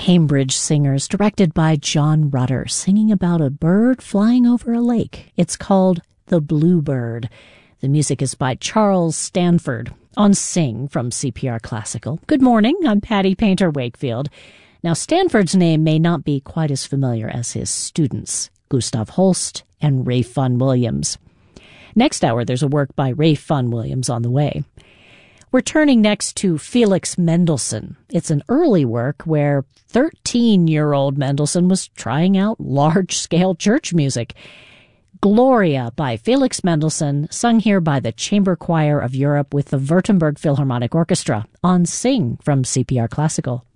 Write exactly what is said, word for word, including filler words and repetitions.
Cambridge Singers, directed by John Rutter, singing about a bird flying over a lake. It's called The Bluebird. The music is by Charles Stanford on Sing from C P R Classical. Good morning, I'm Patty Painter Wakefield. Now, Stanford's name may not be quite as familiar as his students, Gustav Holst and Ralph Vaughan Williams. Next hour, there's a work by Ralph Vaughan Williams on the way. We're turning next to Felix Mendelssohn. It's an early work where thirteen-year-old Mendelssohn was trying out large-scale church music. Gloria by Felix Mendelssohn, sung here by the Chamber Choir of Europe with the Württemberg Philharmonic Orchestra on Sing from C P R Classical.